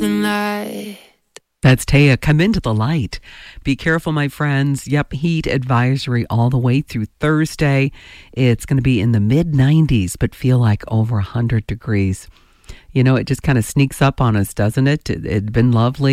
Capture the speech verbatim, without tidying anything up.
northern light. That's Taya, Come Into the Light. Be careful, my friends. Yep, heat advisory all the way through Thursday. It's going to be in the mid nineties, but feel like over one hundred degrees. You know, it just kind of sneaks up on us, doesn't it? It had been lovely.